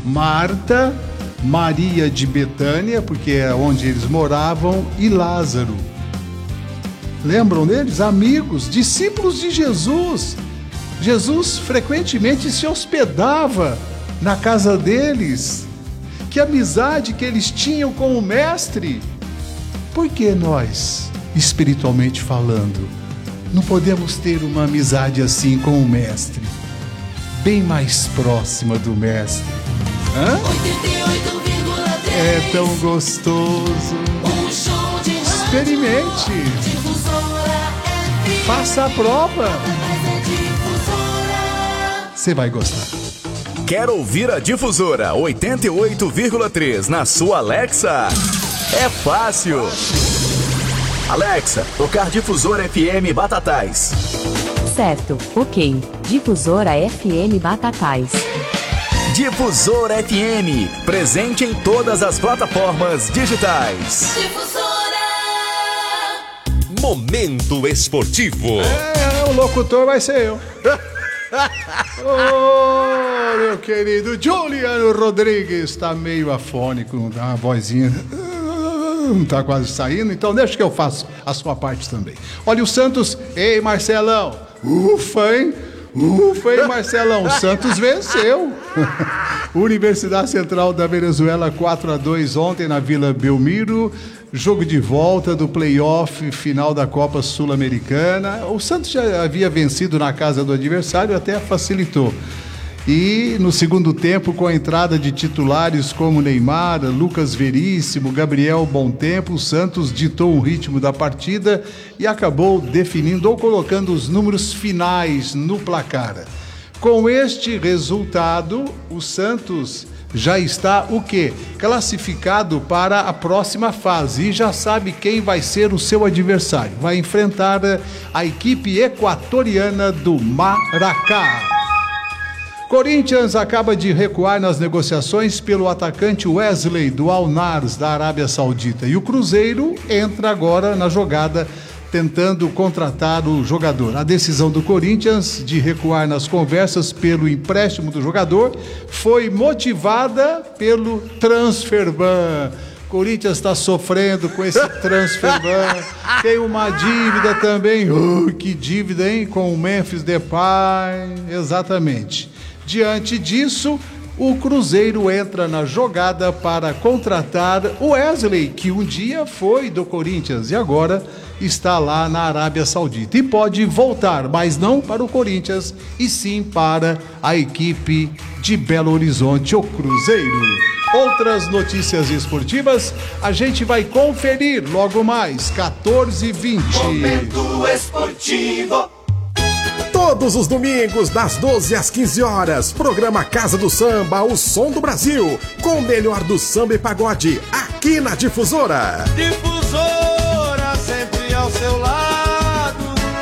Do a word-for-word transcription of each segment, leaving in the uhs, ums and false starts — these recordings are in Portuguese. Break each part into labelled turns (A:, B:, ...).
A: Marta, Maria de Betânia, porque é onde eles moravam, e Lázaro. Lembram deles? Amigos, discípulos de Jesus. Jesus frequentemente se hospedava na casa deles. Que amizade que eles tinham com o Mestre. Por que nós, espiritualmente falando, não podemos ter uma amizade assim com o Mestre? Bem mais próxima do Mestre. Hã? É tão gostoso. Experimente. Faça a prova. Você vai gostar.
B: Quer ouvir a Difusora oitenta e oito vírgula três na sua Alexa? É fácil. Alexa, tocar Difusora F M Batatais.
C: Certo, ok. Difusora F M Batatais.
B: Difusora F M, presente em todas as plataformas digitais.
D: Difusora.
E: Momento esportivo.
A: É, o locutor vai ser eu. Oh, meu querido Juliano Rodrigues, tá meio afônico, não dá uma vozinha, não tá quase saindo, então deixa que eu faço a sua parte também. Olha o Santos, ei Marcelão, ufa, hein? Ufa, hein, Marcelão, o Santos venceu. Universidade Central da Venezuela quatro a dois ontem na Vila Belmiro. Jogo de volta do play-off final da Copa Sul-Americana. O Santos já havia vencido na casa do adversário, até facilitou. E no segundo tempo, com a entrada de titulares como Neymar, Lucas Veríssimo, Gabriel Bontempo, o Santos ditou o ritmo da partida e acabou definindo ou colocando os números finais no placar. Com este resultado, o Santos já está o quê? Classificado para a próxima fase e já sabe quem vai ser o seu adversário. Vai enfrentar a equipe equatoriana do Maracá. Corinthians acaba de recuar nas negociações pelo atacante Wesley do Al-Nars da Arábia Saudita. E o Cruzeiro entra agora na jogada tentando contratar o jogador. A decisão do Corinthians de recuar nas conversas pelo empréstimo do jogador foi motivada pelo transfer ban. Corinthians está sofrendo com esse transfer ban. Tem uma dívida também. Oh, que dívida, hein? Com o Memphis Depay. Exatamente. Diante disso, o Cruzeiro entra na jogada para contratar o Wesley, que um dia foi do Corinthians e agora está lá na Arábia Saudita. E pode voltar, mas não para o Corinthians, e sim para a equipe de Belo Horizonte, o Cruzeiro. Outras notícias esportivas a gente vai conferir logo mais, quatorze e vinte.
D: Momento esportivo.
E: Todos os domingos, das doze às quinze horas, programa Casa do Samba, o som do Brasil, com o melhor do samba e pagode, aqui na Difusora.
F: Difusora, sempre ao seu lado.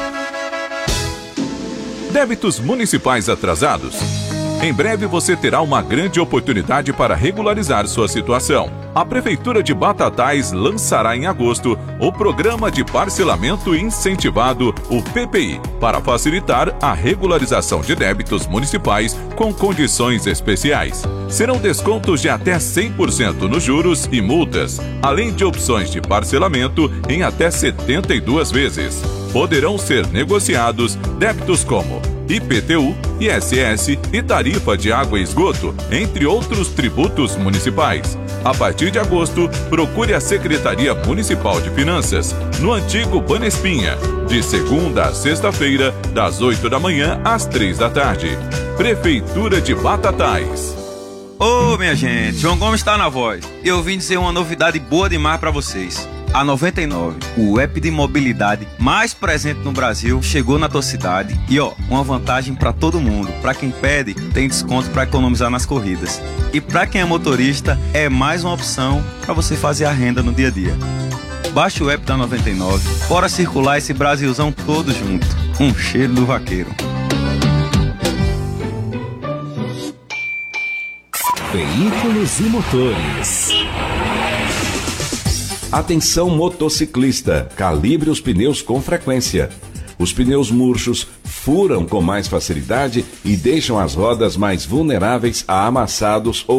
G: Débitos municipais atrasados? Em breve você terá uma grande oportunidade para regularizar sua situação. A Prefeitura de Batatais lançará em agosto o Programa de Parcelamento Incentivado, o P P I, para facilitar a regularização de débitos municipais com condições especiais. Serão descontos de até cem por cento nos juros e multas, além de opções de parcelamento em até setenta e duas vezes. Poderão ser negociados débitos como I P T U, I S S e tarifa de água e esgoto, entre outros tributos municipais. A partir de agosto, procure a Secretaria Municipal de Finanças, no antigo Banespinha, de segunda a sexta-feira, das oito da manhã às três da tarde. Prefeitura de Batatais.
H: Ô, minha gente, João Gomes está na voz. Eu vim dizer uma novidade boa demais para vocês. A noventa e nove, o app de mobilidade mais presente no Brasil, chegou na tua cidade e ó, uma vantagem para todo mundo. Para quem pede, tem desconto para economizar nas corridas. E para quem é motorista, é mais uma opção para você fazer a renda no dia a dia. Baixe o app da noventa e nove, bora circular esse Brasilzão todo junto. Um cheiro do vaqueiro.
I: Veículos e motores. Atenção motociclista, calibre os pneus com frequência. Os pneus murchos furam com mais facilidade e deixam as rodas mais vulneráveis a amassados ou